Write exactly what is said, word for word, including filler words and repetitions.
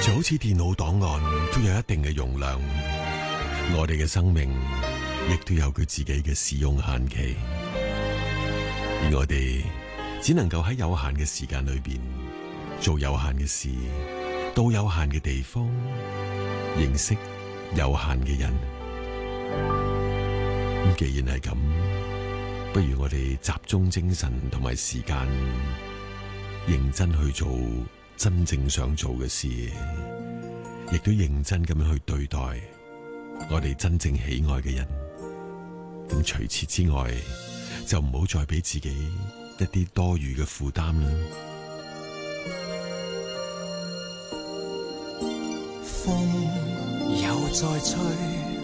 就好似電腦檔案都有一定嘅容量，我哋嘅生命亦都有佢自己嘅使用限期，而我哋只能夠喺有限嘅時間裏邊做有限嘅事，到有限嘅地方，認識有限嘅人。咁既然係咁，不如我哋集中精神同埋時間，認真去做真正想做嘅事，亦都認真咁樣去對待我哋真正喜愛嘅人。咁除此之外，就唔好再俾自己一啲多餘嘅負擔啦。 風又再吹，